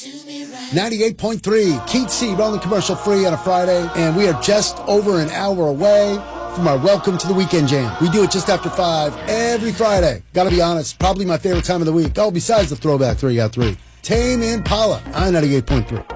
98.3, Keith C, rolling commercial free on a Friday, and we are just over an hour away from our Welcome to the Weekend Jam. We do it just after 5 every Friday. Gotta be honest, probably my favorite time of the week. Oh, besides the Throwback 3 Got 3. Tame Impala on 98.3.